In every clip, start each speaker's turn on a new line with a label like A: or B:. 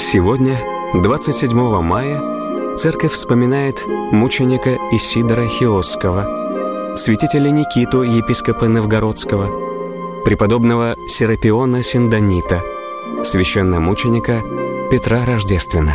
A: Сегодня, 27 мая, церковь вспоминает мученика Исидора Хиосского, святителя Никиту, епископа Новгородского, преподобного Серапиона Синдонита, священномученика Петра Рождествена.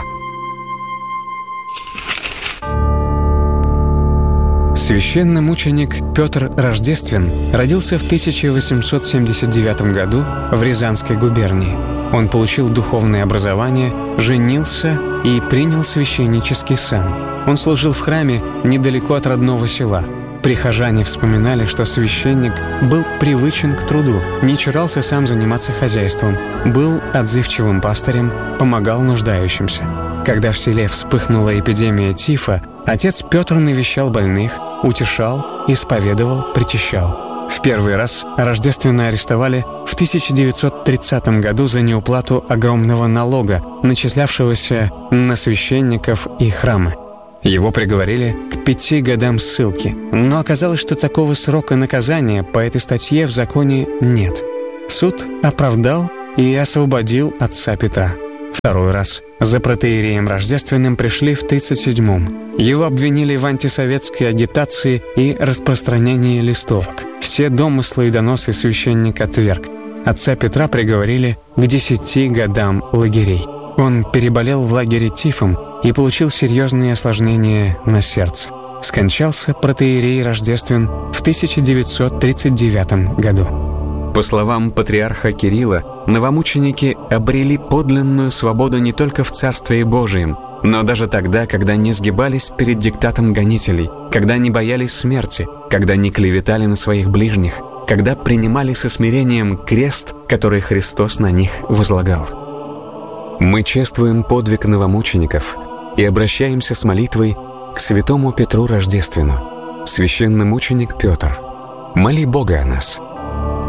A: Священномученик Петр Рождествен родился в 1879 году в Рязанской губернии. Он получил духовное образование, женился и принял священнический сан. Он служил в храме недалеко от родного села. Прихожане вспоминали, что священник был привычен к труду, не чурался сам заниматься хозяйством, был отзывчивым пастырем, помогал нуждающимся. Когда в селе вспыхнула эпидемия тифа, отец Петр навещал больных, утешал, исповедовал, причащал. В первый раз Рождествена арестовали в 1930 году за неуплату огромного налога, начислявшегося на священников и храмы. Его приговорили к 5 годам ссылки, но оказалось, что такого срока наказания по этой статье в законе нет. Суд оправдал и освободил отца Петра. Второй раз за протоиереем Рождественным пришли в 1937-м. Его обвинили в антисоветской агитации и распространении листовок. Все домыслы и доносы священник отверг. Отца Петра приговорили к 10 годам лагерей. Он переболел в лагере тифом и получил серьезные осложнения на сердце. Скончался протоиерей Рождествен в 1939 году. По словам патриарха Кирилла, новомученики обрели подлинную свободу не только в Царстве Божием, но даже тогда, когда не сгибались перед диктатом гонителей, когда не боялись смерти, когда не клеветали на своих ближних, когда принимали со смирением крест, который Христос на них возлагал. Мы чествуем подвиг новомучеников и обращаемся с молитвой к святому Петру Рождествену. Священномученик Петр, моли Бога о нас.